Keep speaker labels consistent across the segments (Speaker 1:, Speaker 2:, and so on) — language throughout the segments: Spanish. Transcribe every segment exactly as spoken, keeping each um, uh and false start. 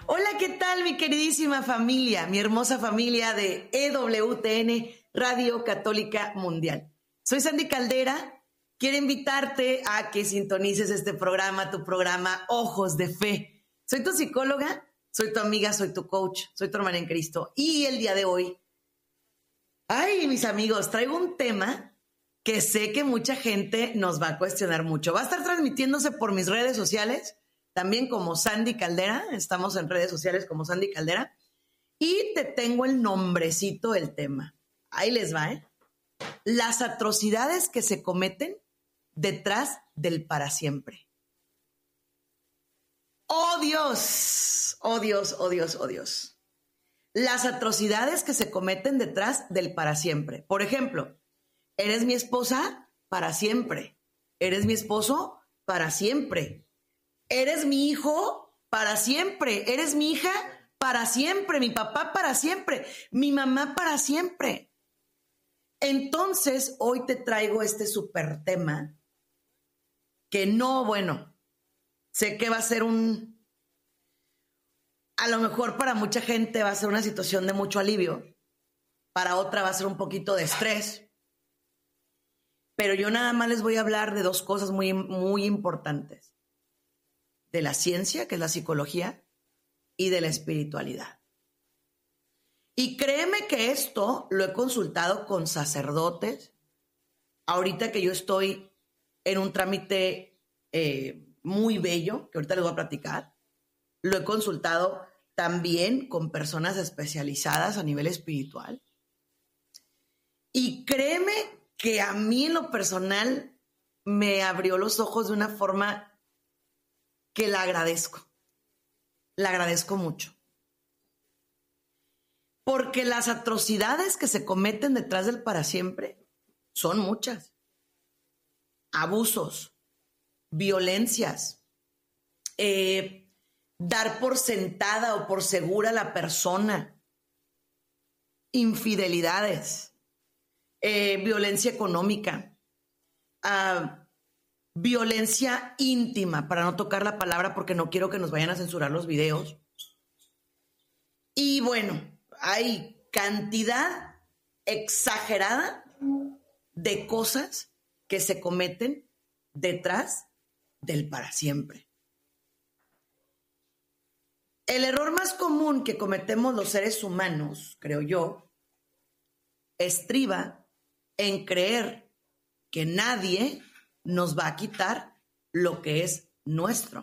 Speaker 1: Hola, ¿qué tal mi queridísima familia, mi hermosa familia de E W T N, Radio Católica Mundial? Soy Sandy Caldera, quiero invitarte a que sintonices este programa, tu programa Ojos de Fe. Soy tu psicóloga, soy tu amiga, soy tu coach, soy tu hermana en Cristo. Y el día de hoy, ay, mis amigos, traigo un tema que sé que mucha gente nos va a cuestionar mucho. Va a estar transmitiéndose por mis redes sociales, también como Sandy Caldera, estamos en redes sociales como Sandy Caldera, y te tengo el nombrecito del tema. Ahí les va, ¿eh? Las atrocidades que se cometen detrás del para siempre. ¡Oh, Dios! ¡Oh, Dios, oh, Dios, oh, Dios! Las atrocidades que se cometen detrás del para siempre. Por ejemplo, eres mi esposa para siempre. Eres mi esposo para siempre. Eres mi hijo para siempre. Eres mi hija para siempre. Mi papá para siempre. Mi mamá para siempre. Entonces, hoy te traigo este súper tema que no, bueno, sé que va a ser un, a lo mejor para mucha gente va a ser una situación de mucho alivio. Para otra va a ser un poquito de estrés. Pero yo nada más les voy a hablar de dos cosas muy, muy importantes. De la ciencia, que es la psicología, y de la espiritualidad. Y créeme que esto lo he consultado con sacerdotes. Ahorita que yo estoy en un trámite eh, muy bello, que ahorita les voy a platicar, lo he consultado también con personas especializadas a nivel espiritual. Y créeme que a mí en lo personal me abrió los ojos de una forma que la agradezco, la agradezco mucho. Porque las atrocidades que se cometen detrás del para siempre son muchas. Abusos, violencias, eh, dar por sentada o por segura a la persona, infidelidades, eh, violencia económica, uh, violencia íntima, para no tocar la palabra porque no quiero que nos vayan a censurar los videos. Y bueno, hay cantidad exagerada de cosas que se cometen detrás del para siempre. El error más común que cometemos los seres humanos, creo yo, estriba en creer que nadie nos va a quitar lo que es nuestro.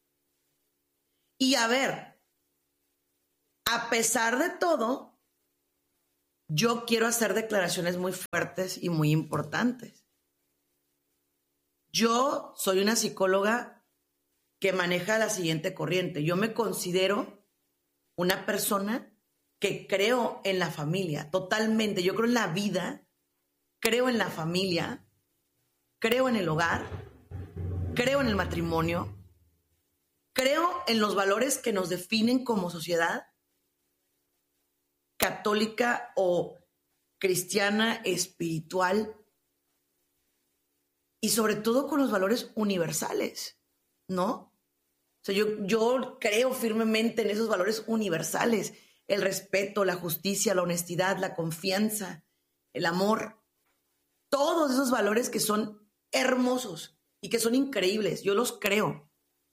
Speaker 1: Y a ver, a pesar de todo, yo quiero hacer declaraciones muy fuertes y muy importantes. Yo soy una psicóloga que maneja la siguiente corriente. Yo me considero una persona que creo en la familia, totalmente. Yo creo en la vida, creo en la familia, creo en el hogar, creo en el matrimonio, creo en los valores que nos definen como sociedad católica o cristiana, espiritual, y sobre todo con los valores universales, ¿no? O sea, yo, yo creo firmemente en esos valores universales, el respeto, la justicia, la honestidad, la confianza, el amor, todos esos valores que son hermosos y que son increíbles, yo los creo.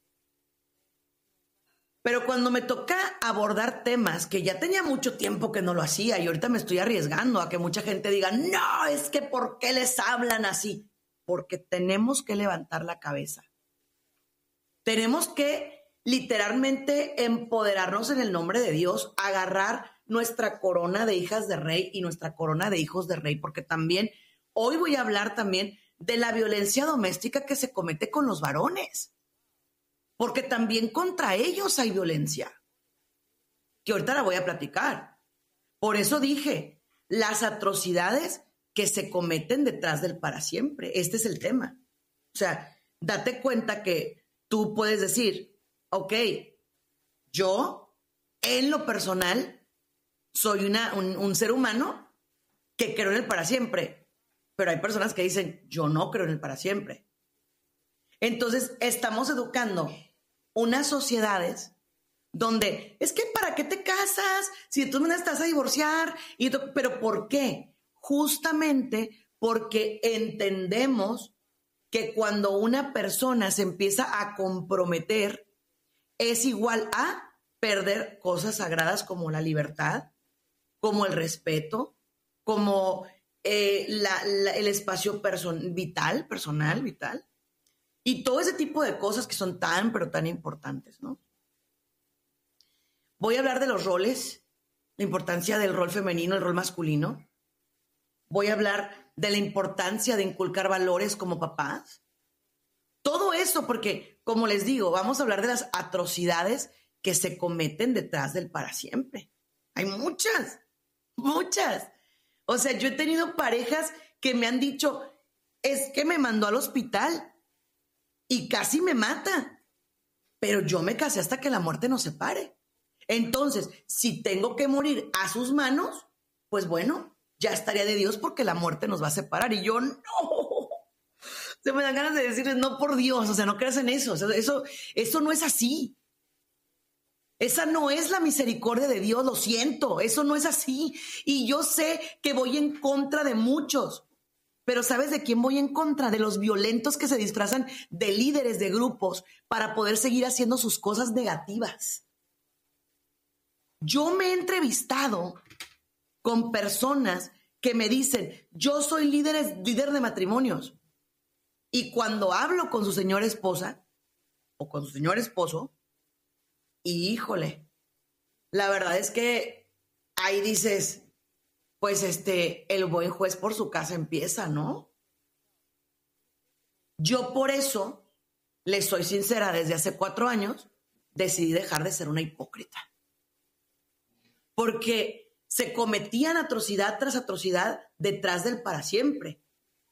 Speaker 1: Pero cuando me toca abordar temas que ya tenía mucho tiempo que no lo hacía y ahorita me estoy arriesgando a que mucha gente diga, no, es que ¿por qué les hablan así? Porque tenemos que levantar la cabeza. Tenemos que literalmente empoderarnos en el nombre de Dios, agarrar nuestra corona de hijas de rey y nuestra corona de hijos de rey, porque también hoy voy a hablar también de la violencia doméstica que se comete con los varones, porque también contra ellos hay violencia, que ahorita la voy a platicar. Por eso dije, las atrocidades que se cometen detrás del para siempre. Este es el tema. O sea, date cuenta que tú puedes decir, ok, yo en lo personal soy una, un, un ser humano que creo en el para siempre. Pero hay personas que dicen, yo no creo en el para siempre. Entonces, estamos educando unas sociedades donde es que ¿para qué te casas? Si de todas maneras estás a divorciar. Y to- ¿Pero por qué? Justamente porque entendemos que cuando una persona se empieza a comprometer es igual a perder cosas sagradas como la libertad, como el respeto, como eh, la, la, el espacio person- vital, personal, vital, y todo ese tipo de cosas que son tan, pero tan importantes, ¿no? Voy a hablar de los roles, la importancia del rol femenino, el rol masculino. Voy a hablar de la importancia de inculcar valores como papás. Todo eso porque, como les digo, vamos a hablar de las atrocidades que se cometen detrás del para siempre. Hay muchas, muchas. O sea, yo he tenido parejas que me han dicho, es que me mandó al hospital y casi me mata, pero yo me casé hasta que la muerte nos separe. Entonces, si tengo que morir a sus manos, pues bueno, ya estaría de Dios porque la muerte nos va a separar. Y yo, no. Se me dan ganas de decirles, no, por Dios, o sea, no creas en eso. O sea, eso, eso no es así. Esa no es la misericordia de Dios, lo siento, eso no es así. Y yo sé que voy en contra de muchos, pero ¿sabes de quién voy en contra? De los violentos que se disfrazan de líderes de grupos para poder seguir haciendo sus cosas negativas. Yo me he entrevistado con personas que me dicen, yo soy líder, líder de matrimonios. Y cuando hablo con su señora esposa o con su señor esposo, y híjole, la verdad es que ahí dices, pues este, el buen juez por su casa empieza, ¿no? Yo por eso, les soy sincera, desde hace cuatro años, decidí dejar de ser una hipócrita. Porque se cometían atrocidad tras atrocidad detrás del para siempre.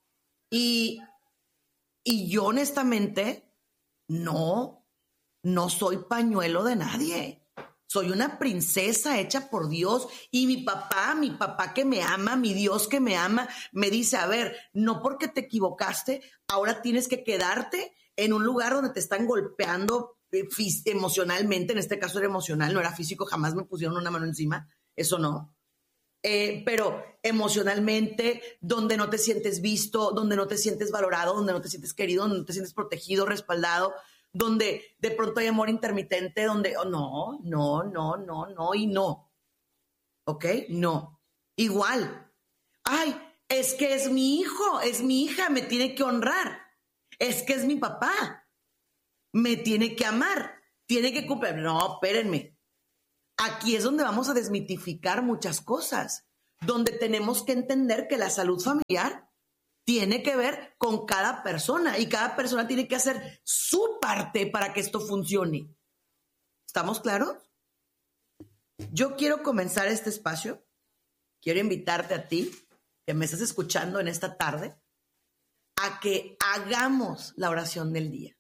Speaker 1: Y, y yo honestamente, no, no soy pañuelo de nadie. Soy una princesa hecha por Dios y mi papá, mi papá que me ama, mi Dios que me ama, me dice, a ver, no porque te equivocaste, ahora tienes que quedarte en un lugar donde te están golpeando emocionalmente, en este caso era emocional, no era físico, jamás me pusieron una mano encima, eso no. Eh, pero emocionalmente, donde no te sientes visto, donde no te sientes valorado, donde no te sientes querido, donde no te sientes protegido, respaldado, donde de pronto hay amor intermitente, donde oh, no, no, no, no, no y no. ¿Ok? No. Igual. Ay, es que es mi hijo, es mi hija, me tiene que honrar. Es que es mi papá, me tiene que amar, tiene que cumplir. No, espérenme. Aquí es donde vamos a desmitificar muchas cosas, donde tenemos que entender que la salud familiar tiene que ver con cada persona y cada persona tiene que hacer su parte para que esto funcione. ¿Estamos claros? Yo quiero comenzar este espacio. Quiero invitarte a ti, que me estás escuchando en esta tarde, a que hagamos la oración del día.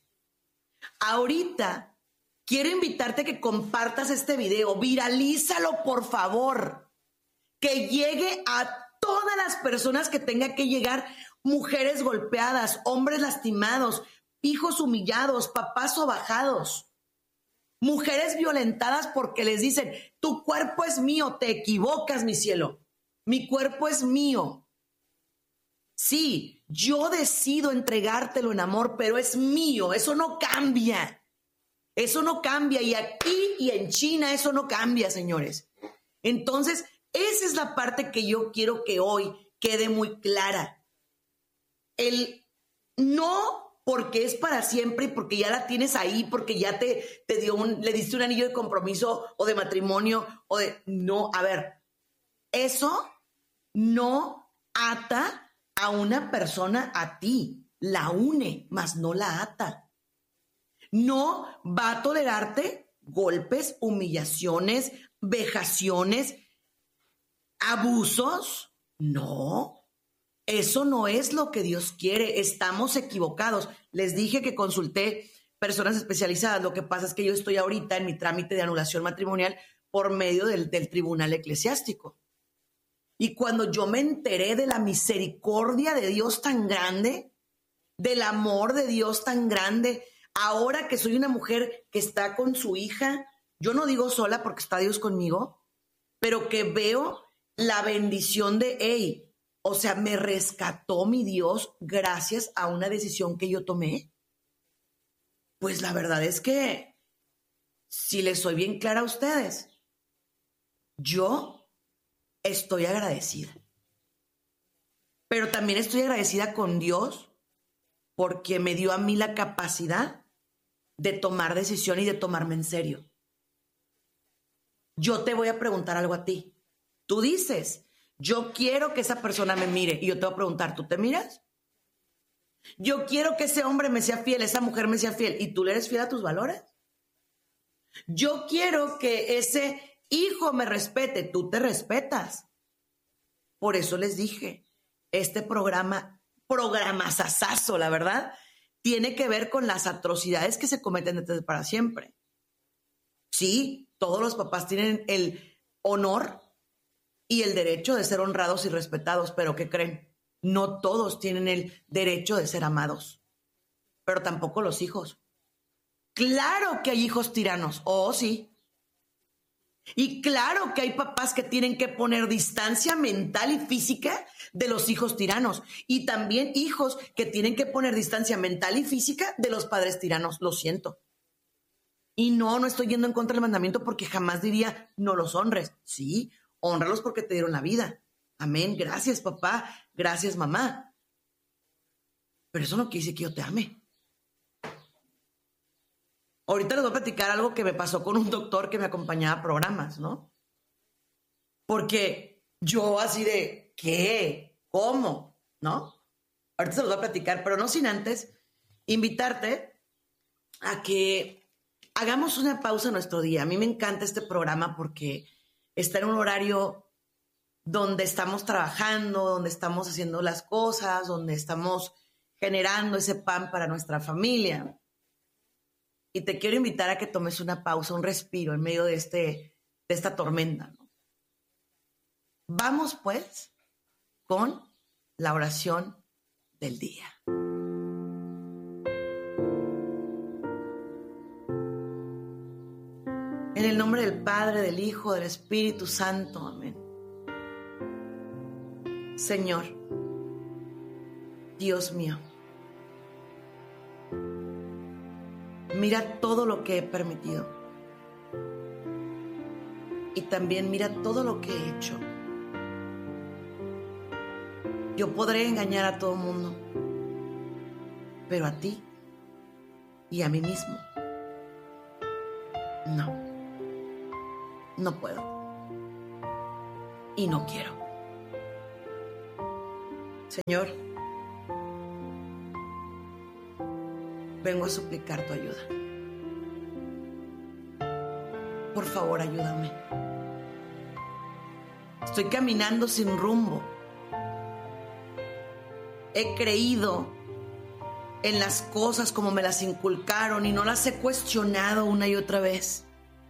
Speaker 1: Ahorita quiero invitarte a que compartas este video, viralízalo por favor, que llegue a todas las personas que tenga que llegar. Mujeres golpeadas, hombres lastimados, hijos humillados, papás sobajados, mujeres violentadas porque les dicen, tu cuerpo es mío, te equivocas, mi cielo, mi cuerpo es mío. Sí, yo decido entregártelo en amor, pero es mío, eso no cambia, eso no cambia y aquí y en China eso no cambia, señores. Entonces, esa es la parte que yo quiero que hoy quede muy clara. El no porque es para siempre y porque ya la tienes ahí, porque ya te, te dio un, le diste un anillo de compromiso o de matrimonio o de, no, a ver, eso no ata a una persona a ti, la une, mas no la ata. No va a tolerarte golpes, humillaciones, vejaciones, abusos, no. Eso no es lo que Dios quiere. Estamos equivocados. Les dije que consulté personas especializadas. Lo que pasa es que yo estoy ahorita en mi trámite de anulación matrimonial por medio del, del tribunal eclesiástico. Y cuando yo me enteré de la misericordia de Dios tan grande, del amor de Dios tan grande, ahora que soy una mujer que está con su hija, yo no digo sola porque está Dios conmigo, pero que veo la bendición de, hey, o sea, me rescató mi Dios gracias a una decisión que yo tomé. Pues la verdad es que, si les soy bien clara a ustedes, yo estoy agradecida. Pero también estoy agradecida con Dios porque me dio a mí la capacidad de tomar decisión y de tomarme en serio. Yo te voy a preguntar algo a ti. Tú dices, yo quiero que esa persona me mire. Y yo te voy a preguntar, ¿tú te miras? Yo quiero que ese hombre me sea fiel, esa mujer me sea fiel. ¿Y tú le eres fiel a tus valores? Yo quiero que ese hijo me respete. ¿Tú te respetas? Por eso les dije, este programa, programazazazo, la verdad, tiene que ver con las atrocidades que se cometen desde para siempre. Sí, todos los papás tienen el honor y el derecho de ser honrados y respetados, pero ¿qué creen? No todos tienen el derecho de ser amados, pero tampoco los hijos. Claro que hay hijos tiranos, oh sí. Y claro que hay papás que tienen que poner distancia mental y física de los hijos tiranos. Y también hijos que tienen que poner distancia mental y física de los padres tiranos, lo siento. Y no, no estoy yendo en contra del mandamiento porque jamás diría, no los honres. Sí, hónralos porque te dieron la vida. Amén, gracias papá, gracias mamá. Pero eso no quiere decir que yo te ame. Ahorita les voy a platicar algo que me pasó con un doctor que me acompañaba a programas, ¿no? Porque yo así de, ¿qué? ¿Cómo? ¿No? Ahorita se los voy a platicar, pero no sin antes invitarte a que hagamos una pausa en nuestro día. A mí me encanta este programa porque está en un horario donde estamos trabajando, donde estamos haciendo las cosas, donde estamos generando ese pan para nuestra familia. Y te quiero invitar a que tomes una pausa, un respiro en medio de, este, de esta tormenta, ¿no? Vamos pues con la oración del día. En el nombre del Padre, del Hijo, del Espíritu Santo. Amén. Señor, Dios mío, mira todo lo que he permitido y también mira todo lo que he hecho. Yo podré engañar a todo el mundo, pero a ti y a mí mismo, no, no puedo y no quiero. Señor, vengo a suplicar tu ayuda. Por favor, ayúdame. Estoy caminando sin rumbo. He creído en las cosas como me las inculcaron y no las he cuestionado una y otra vez.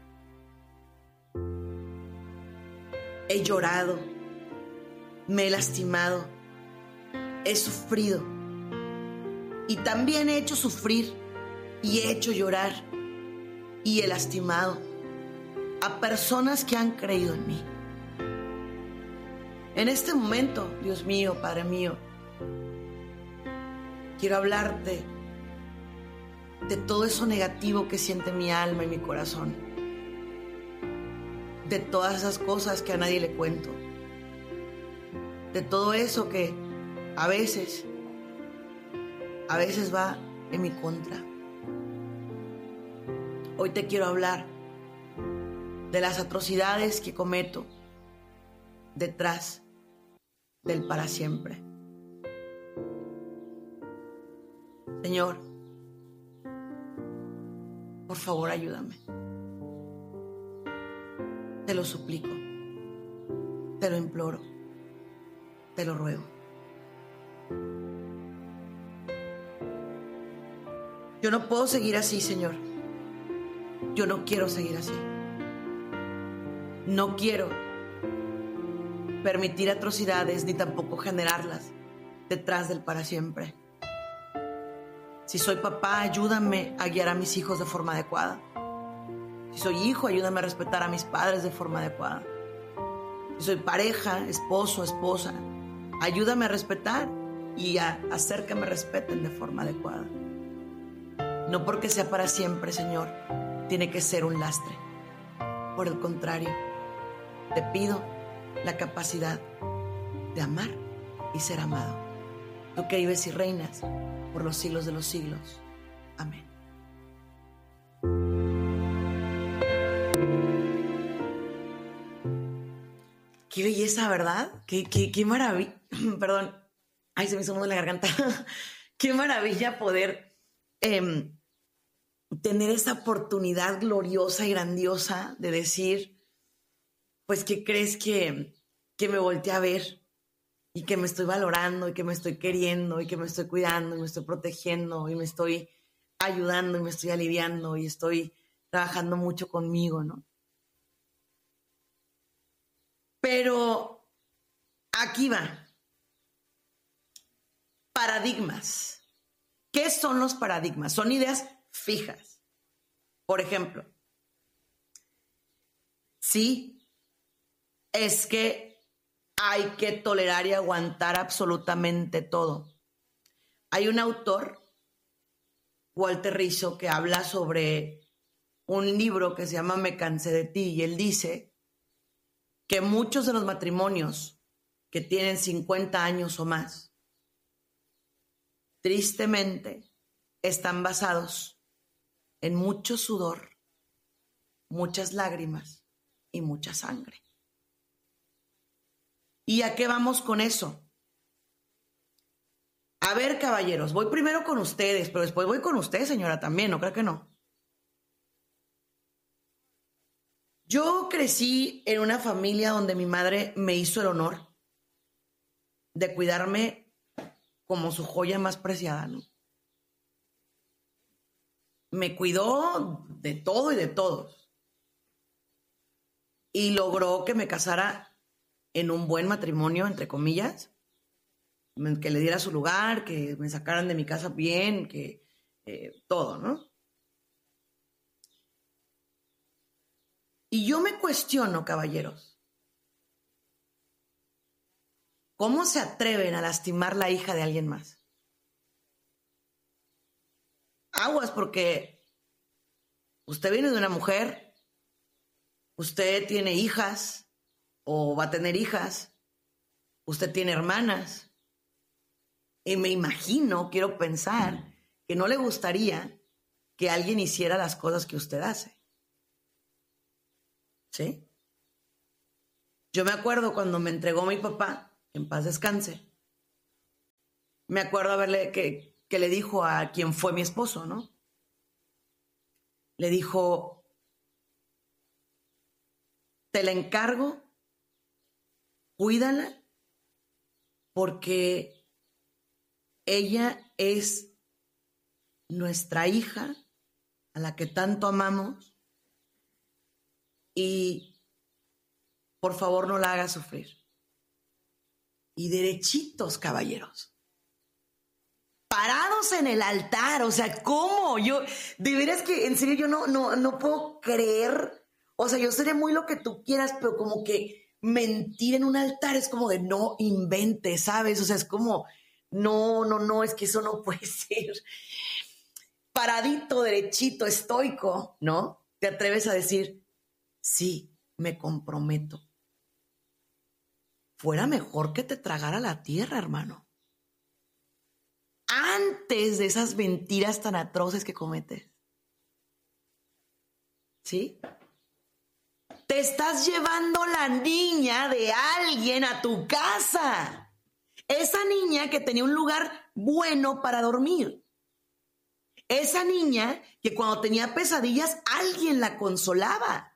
Speaker 1: He llorado, me he lastimado, he sufrido. Y también he hecho sufrir y he hecho llorar y he lastimado a personas que han creído en mí. En este momento, Dios mío, Padre mío, quiero hablarte de todo eso negativo que siente mi alma y mi corazón, de todas esas cosas que a nadie le cuento, de todo eso que a veces A veces va en mi contra. Hoy te quiero hablar de las atrocidades que cometo detrás del para siempre. Señor, por favor, ayúdame. Te lo suplico, te lo imploro, te lo ruego. Yo no puedo seguir así, Señor. Yo no quiero seguir así. No quiero permitir atrocidades ni tampoco generarlas detrás del para siempre. Si soy papá, ayúdame a guiar a mis hijos de forma adecuada. Si soy hijo, ayúdame a respetar a mis padres de forma adecuada. Si soy pareja, esposo, esposa, ayúdame a respetar y a hacer que me respeten de forma adecuada. No porque sea para siempre, Señor, tiene que ser un lastre. Por el contrario, te pido la capacidad de amar y ser amado. Tú que vives y reinas por los siglos de los siglos. Amén. Qué belleza, ¿verdad? Qué, qué, qué maravilla. Perdón. Ay, se me hizo un nudo en la garganta. Qué maravilla poder eh, tener esa oportunidad gloriosa y grandiosa de decir, pues, ¿qué crees que, que me volteé a ver? Y que me estoy valorando, y que me estoy queriendo, y que me estoy cuidando, y me estoy protegiendo, y me estoy ayudando, y me estoy aliviando, y estoy trabajando mucho conmigo, ¿no? Pero aquí va. Paradigmas. ¿Qué son los paradigmas? Son ideas fijas. Por ejemplo, sí, es que hay que tolerar y aguantar absolutamente todo. Hay un autor, Walter Rizzo, que habla sobre un libro que se llama Me cansé de ti, y él dice que muchos de los matrimonios que tienen cincuenta años o más, tristemente, están basados en mucho sudor, muchas lágrimas y mucha sangre. ¿Y a qué vamos con eso? A ver, caballeros, voy primero con ustedes, pero después voy con usted, señora, también, ¿no creo que no? Yo crecí en una familia donde mi madre me hizo el honor de cuidarme como su joya más preciada, ¿no? Me cuidó de todo y de todos. Y logró que me casara en un buen matrimonio, entre comillas, que le diera su lugar, que me sacaran de mi casa bien, que eh, todo, ¿no? Y yo me cuestiono, caballeros, ¿cómo se atreven a lastimar la hija de alguien más? Aguas, porque usted viene de una mujer, usted tiene hijas o va a tener hijas, usted tiene hermanas, y me imagino, quiero pensar, que no le gustaría que alguien hiciera las cosas que usted hace. ¿Sí? Yo me acuerdo cuando me entregó mi papá, en paz descanse, me acuerdo haberle que, que le dijo a quien fue mi esposo, ¿no? Le dijo, te la encargo, cuídala, porque ella es nuestra hija, a la que tanto amamos, y por favor no la hagas sufrir. Y derechitos, caballeros, parados en el altar, o sea, ¿cómo? Yo, de veras que, en serio, yo no, no, no puedo creer, o sea, yo seré muy lo que tú quieras, pero como que mentir en un altar es como de no inventes, ¿sabes? O sea, es como, no, no, no, es que eso no puede ser. Paradito, derechito, estoico, ¿no? Te atreves a decir, sí, me comprometo. Fuera mejor que te tragara la tierra, hermano. Antes de esas mentiras tan atroces que cometes. ¿Sí? Te estás llevando la niña de alguien a tu casa. Esa niña que tenía un lugar bueno para dormir. Esa niña que cuando tenía pesadillas alguien la consolaba.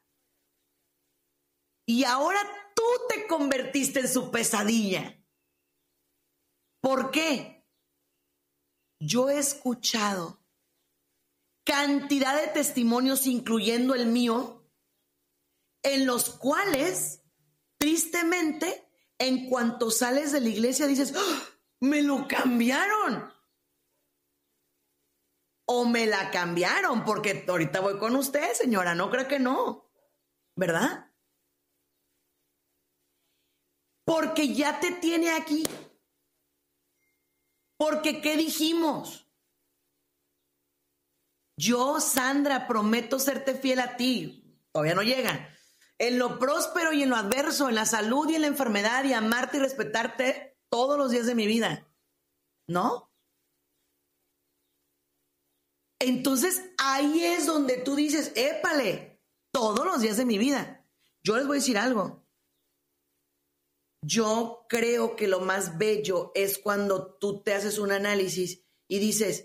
Speaker 1: Y ahora tú te convertiste en su pesadilla. ¿Por qué? Yo he escuchado cantidad de testimonios, incluyendo el mío, en los cuales, tristemente, en cuanto sales de la iglesia dices, ¡oh! ¡Me lo cambiaron! o me la cambiaron, porque ahorita voy con usted, señora, no creo que no, ¿verdad? Porque ya te tiene aquí. Porque, ¿qué dijimos? Yo, Sandra, prometo serte fiel a ti. Todavía no llega. En lo próspero y en lo adverso, en la salud y en la enfermedad, y amarte y respetarte todos los días de mi vida. ¿No? Entonces, ahí es donde tú dices, épale, todos los días de mi vida. Yo les voy a decir algo. Yo creo que lo más bello es cuando tú te haces un análisis y dices,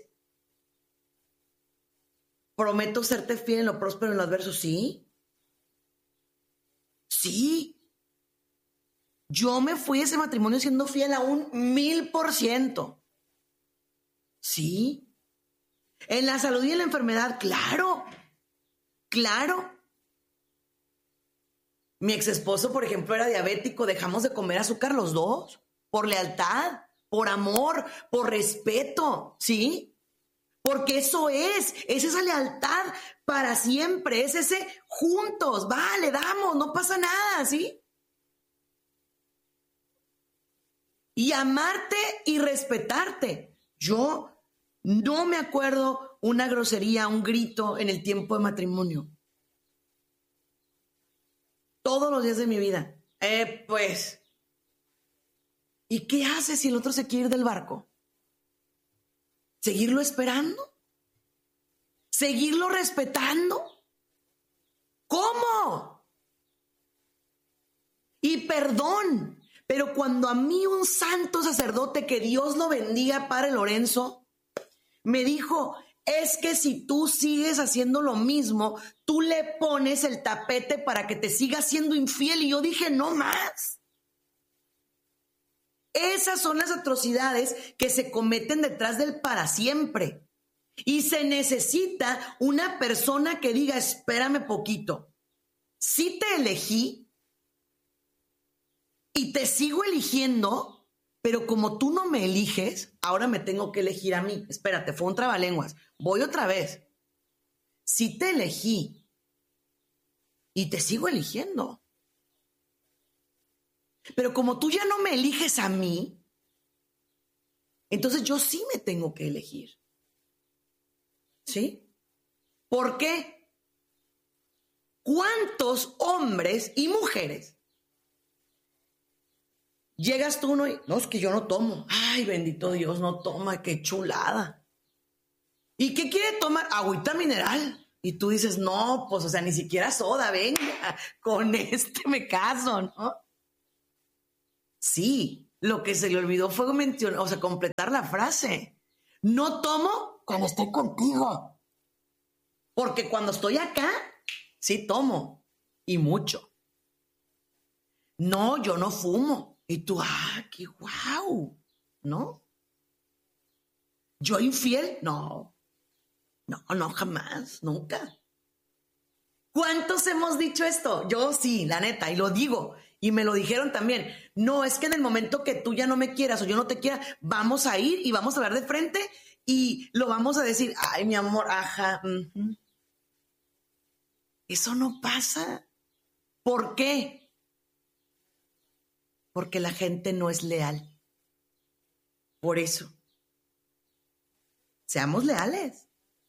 Speaker 1: prometo serte fiel en lo próspero y en lo adverso. Sí. Sí. Yo me fui a ese matrimonio siendo fiel a un mil por ciento. Sí. En la salud y en la enfermedad, claro. Claro. Mi ex esposo, por ejemplo, era diabético. Dejamos de comer azúcar los dos. Por lealtad, por amor, por respeto. ¿Sí? Porque eso es, es esa lealtad para siempre, es ese juntos, va, le damos, no pasa nada, ¿sí? Y amarte y respetarte. Yo no me acuerdo una grosería, un grito en el tiempo de matrimonio. Todos los días de mi vida. Eh, pues, ¿y qué haces si el otro se quiere ir del barco? ¿Seguirlo esperando? ¿Seguirlo respetando? ¿Cómo? Y perdón, pero cuando a mí un santo sacerdote, que Dios lo bendiga, Padre Lorenzo, me dijo, es que si tú sigues haciendo lo mismo, tú le pones el tapete para que te siga siendo infiel. Y yo dije, no más. Esas son las atrocidades que se cometen detrás del para siempre. Y se necesita una persona que diga, espérame poquito. Sí te elegí y te sigo eligiendo, pero como tú no me eliges, ahora me tengo que elegir a mí. Espérate, fue un trabalenguas. Voy otra vez. Sí te elegí y te sigo eligiendo. Pero como tú ya no me eliges a mí, entonces yo sí me tengo que elegir. ¿Sí? ¿Por qué? ¿Cuántos hombres y mujeres llegas tú uno y, no, es que yo no tomo? Ay, bendito Dios, no toma, qué chulada. ¿Y qué quiere tomar? Agüita mineral. Y tú dices, no, pues, o sea, ni siquiera soda, venga, con este me caso, ¿no? Sí, lo que se le olvidó fue mencionar, o sea, completar la frase. No tomo cuando estoy contigo. Porque cuando estoy acá, sí tomo. Y mucho. No, yo no fumo. Y tú, ah, qué guau. ¿No? ¿Yo infiel? No. No, no, jamás, nunca. ¿Cuántos hemos dicho esto? Yo sí, la neta, y lo digo. Y me lo dijeron también. No, es que en el momento que tú ya no me quieras o yo no te quiera, vamos a ir y vamos a hablar de frente y lo vamos a decir. Ay, mi amor, ajá. Uh-huh. Eso no pasa. ¿Por qué? Porque la gente no es leal. Por eso. Seamos leales.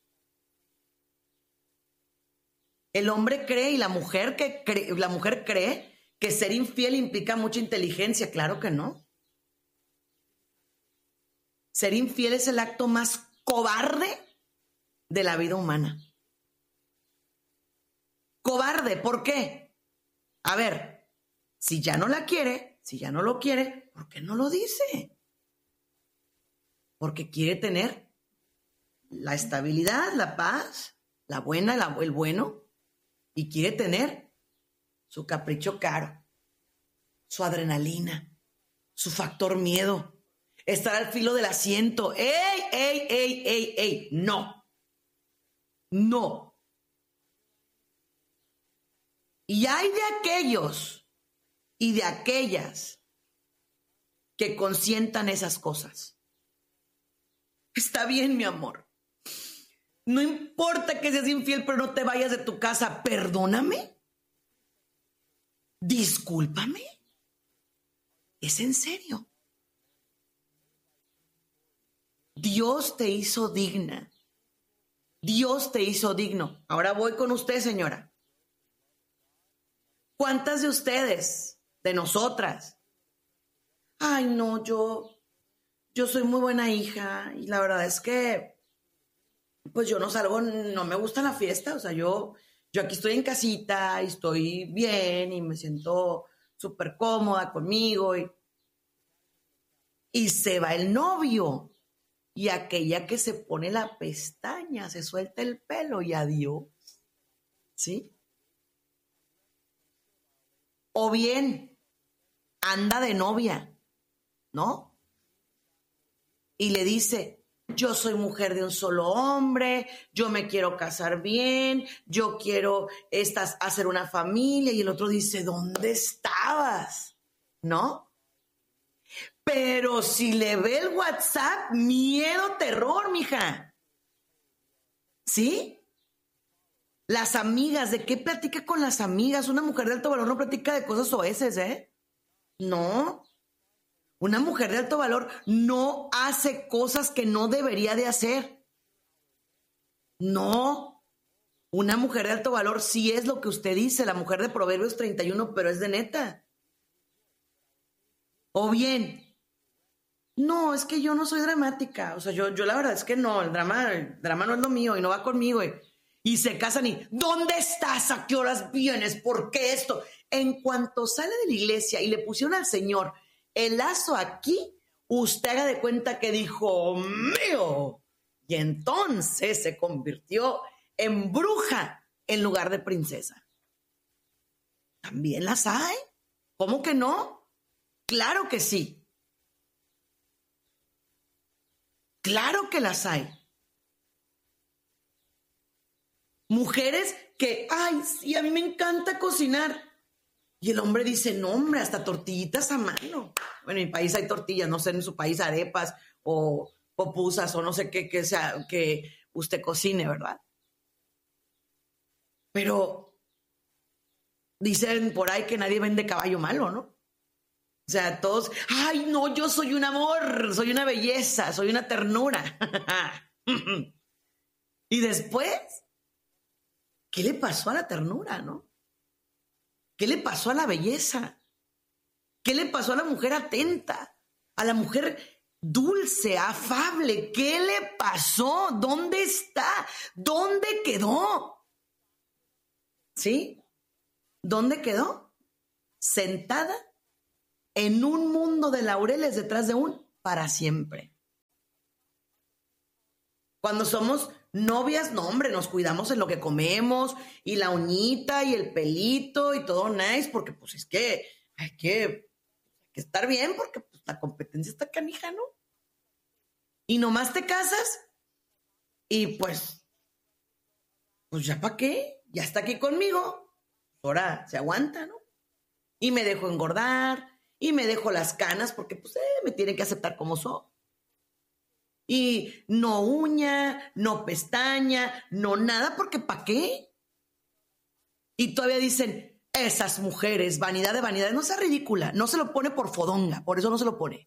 Speaker 1: El hombre cree y la mujer que cree, la mujer cree que ser infiel implica mucha inteligencia. Claro que no. Ser infiel es el acto más cobarde de la vida humana. Cobarde, ¿por qué? A ver, si ya no la quiere, si ya no lo quiere, ¿por qué no lo dice? Porque quiere tener la estabilidad, la paz, la buena, la, el bueno, y quiere tener su capricho caro, su adrenalina, su factor miedo, estar al filo del asiento. ¡Ey, ey, ey, ey, ey! No. No. Y hay de aquellos y de aquellas que consientan esas cosas. Está bien, mi amor. No importa que seas infiel, pero no te vayas de tu casa. Perdóname. Discúlpame. ¿Es en serio? Dios te hizo digna. Dios te hizo digno. Ahora voy con usted, señora. ¿Cuántas de ustedes, de nosotras? Ay, no, yo, yo soy muy buena hija y la verdad es que, pues yo no salgo, no me gusta la fiesta. O sea, yo, yo aquí estoy en casita y estoy bien y me siento súper cómoda conmigo y, y se va el novio. Y aquella que se pone la pestaña, se suelta el pelo y adiós. ¿Sí? O bien, anda de novia, ¿no? Y le dice, yo soy mujer de un solo hombre, yo me quiero casar bien, yo quiero estas, hacer una familia. Y el otro dice, ¿dónde estabas? ¿No? Pero si le ve el WhatsApp, miedo, terror, mija. ¿Sí? Las amigas, ¿de qué platica con las amigas? Una mujer de alto valor no platica de cosas oeces, ¿eh? No. Una mujer de alto valor no hace cosas que no debería de hacer. No. Una mujer de alto valor sí es lo que usted dice, la mujer de Proverbios treinta y uno, pero es de neta. O bien, no, es que yo no soy dramática. O sea, yo, yo la verdad es que no, el drama, el drama no es lo mío y no va conmigo. Y, y se casan y, ¿dónde estás? ¿A qué horas vienes? ¿Por qué esto? En cuanto sale de la iglesia y le pusieron al Señor el lazo aquí, usted haga de cuenta que dijo, mío. Y entonces se convirtió en bruja en lugar de princesa. ¿También las hay? ¿Cómo que no? Claro que sí. Claro que las hay. Mujeres que, ay, sí, a mí me encanta cocinar. Y el hombre dice, no, hombre, hasta tortillitas a mano. Bueno, en mi país hay tortillas, no sé, en su país arepas o popusas o no sé qué que sea que usted cocine, ¿verdad? Pero dicen por ahí que nadie vende caballo malo, ¿no? O sea, todos, ay, no, yo soy un amor, soy una belleza, soy una ternura. Y después, ¿qué le pasó a la ternura, no? ¿Qué le pasó a la belleza? ¿Qué le pasó a la mujer atenta? A la mujer dulce, afable. ¿Qué le pasó? ¿Dónde está? ¿Dónde quedó? ¿Sí? ¿Dónde quedó? Sentada en un mundo de laureles detrás de un para siempre. Cuando somos novias, no, hombre, nos cuidamos en lo que comemos y la uñita y el pelito y todo nice, porque pues es que hay que, hay que estar bien porque pues, la competencia está canija, ¿no? Y nomás te casas y pues, pues ya para qué, ya está aquí conmigo, ahora se aguanta, ¿no? Y me dejo engordar y me dejo las canas porque pues eh, me tienen que aceptar como soy. Y no uña, no pestaña, no nada, porque ¿para qué? Y todavía dicen, esas mujeres, vanidad de vanidad, no sea ridícula, no se lo pone por fodonga, por eso no se lo pone.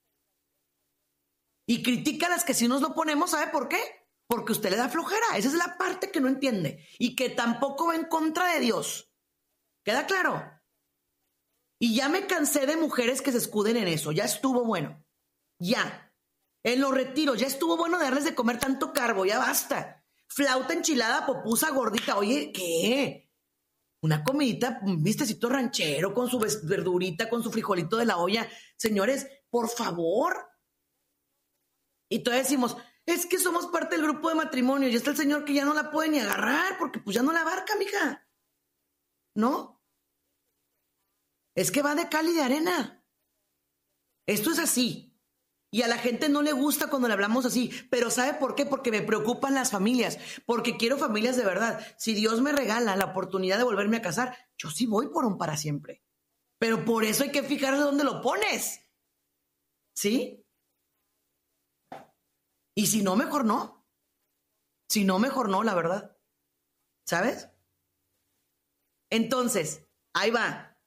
Speaker 1: Y critica a las que sí nos lo ponemos, ¿sabe por qué? Porque usted le da flojera, esa es la parte que no entiende y que tampoco va en contra de Dios. ¿Queda claro? Y ya me cansé de mujeres que se escuden en eso, ya estuvo bueno, ya. En los retiros, ya estuvo bueno de darles de comer tanto carbo, ya basta. Flauta, enchilada, popusa, gordita. Oye, ¿qué? Una comidita, un vistecito ranchero con su verdurita, con su frijolito de la olla. Señores, por favor. Y todavía decimos, es que somos parte del grupo de matrimonio y está el señor que ya no la puede ni agarrar porque pues ya no la abarca, mija. ¿No? Es que va de cal y de arena. Esto es así. Y a la gente no le gusta cuando le hablamos así, pero ¿sabe por qué? Porque me preocupan las familias, porque quiero familias de verdad. Si Dios me regala la oportunidad de volverme a casar, yo sí voy por un para siempre. Pero por eso hay que fijarse dónde lo pones. ¿Sí? Y si no, mejor no. Si no, mejor no, la verdad. ¿Sabes? Entonces, ahí va.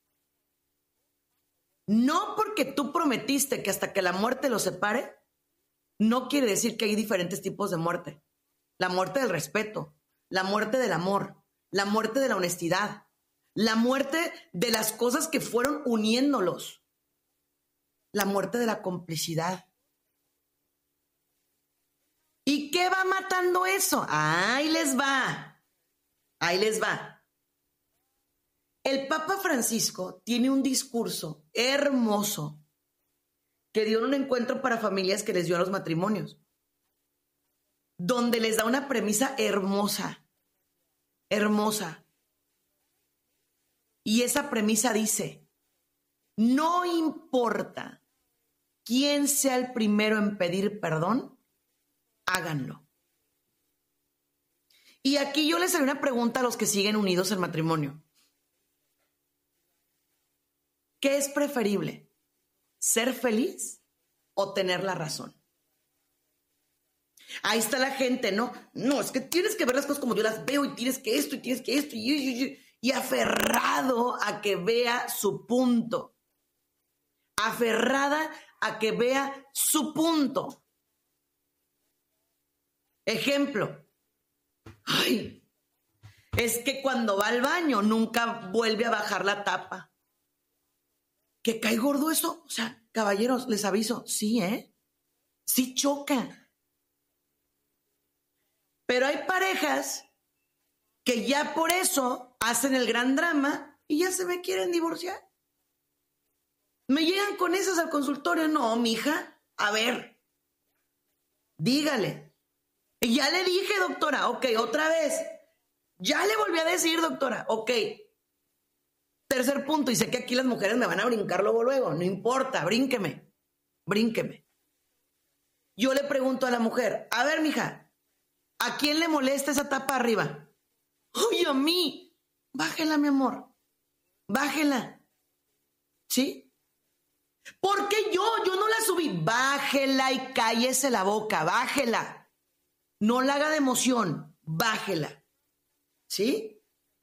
Speaker 1: No porque tú prometiste que hasta que la muerte los separe, no quiere decir que hay diferentes tipos de muerte. La muerte del respeto, la muerte del amor, la muerte de la honestidad, la muerte de las cosas que fueron uniéndolos, la muerte de la complicidad. ¿Y qué va matando eso? Ahí les va, ahí les va. El Papa Francisco tiene un discurso hermoso que dio en un encuentro para familias que les dio a los matrimonios, donde les da una premisa hermosa, hermosa. Y esa premisa dice, no importa quién sea el primero en pedir perdón, háganlo. Y aquí yo les haré una pregunta a los que siguen unidos en matrimonio. ¿Qué es preferible? ¿Ser feliz o tener la razón? Ahí está la gente, ¿no? No, es que tienes que ver las cosas como yo las veo y tienes que esto y tienes que esto y, y, y, y aferrado a que vea su punto. Aferrada a que vea su punto. Ejemplo. Ay, es que cuando va al baño nunca vuelve a bajar la tapa. ¿Que cae gordo eso? O sea, caballeros, les aviso, sí, ¿eh? Sí choca. Pero hay parejas que ya por eso hacen el gran drama y ya se me quieren divorciar. Me llegan con esas al consultorio. No, mija, a ver, dígale. Y ya le dije, doctora, ok, otra vez. Ya le volví a decir, doctora, ok. Tercer punto, y sé que aquí las mujeres me van a brincar luego, luego. No importa, brínqueme, brínqueme. Yo le pregunto a la mujer, a ver, mija, ¿a quién le molesta esa tapa arriba? ¡Uy, a mí! Bájela, mi amor. Bájela. ¿Sí? ¿Por qué yo? Yo no la subí. Bájela y cállese la boca. Bájela. No la haga de emoción. Bájela. ¿Sí?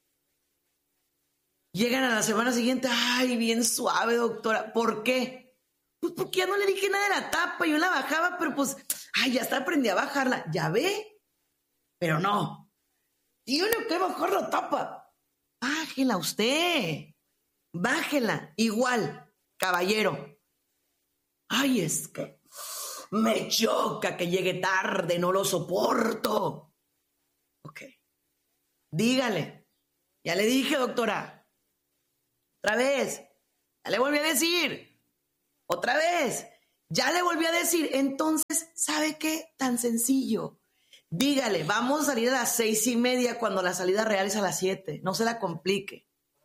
Speaker 1: Llegan a la semana siguiente. Ay, bien suave, doctora. ¿Por qué? Pues porque ya no le dije nada de la tapa. Yo la bajaba, pero pues, ay, ya está, aprendí a bajarla. ¿Ya ve? Pero no. Tiene que bajar la tapa. Bájela usted. Bájela. Igual, caballero. Ay, es que me choca que llegue tarde. No lo soporto. Ok. Dígale. Ya le dije, doctora. Otra vez. Ya le volví a decir. Otra vez. Ya le volví a decir. Entonces, ¿sabe qué? Tan sencillo. Dígale, vamos a salir a las seis y media cuando la salida real es a las siete. No se la complique.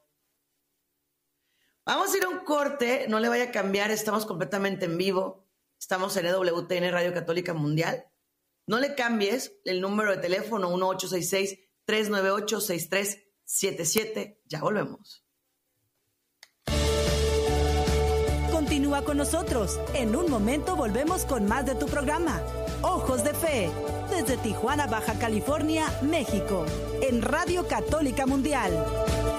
Speaker 1: Vamos a ir a un corte. No le vaya a cambiar. Estamos completamente en vivo. Estamos en E W T N Radio Católica Mundial. No le cambies el número de teléfono uno ocho seis seis, tres nueve ocho, seis tres siete siete. Ya volvemos.
Speaker 2: Continúa con nosotros. En un momento volvemos con más de tu programa. Ojos de Fe, desde Tijuana, Baja California, México, en Radio Católica Mundial.